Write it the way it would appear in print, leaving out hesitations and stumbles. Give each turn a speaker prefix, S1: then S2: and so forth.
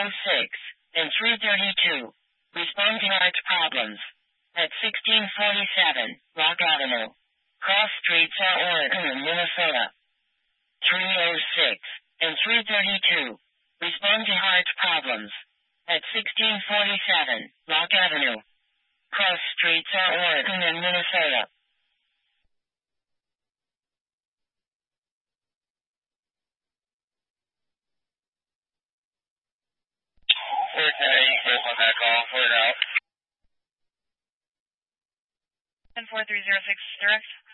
S1: and 332. Respond to large problems. At 1647, Rock Avenue. Cross streets are Oregon and Minnesota. 306 and 332. Respond to large problems. At 1647, Rock Avenue. Cross streets are Oregon and Minnesota.
S2: Back off, we're out.
S3: 14306, direct.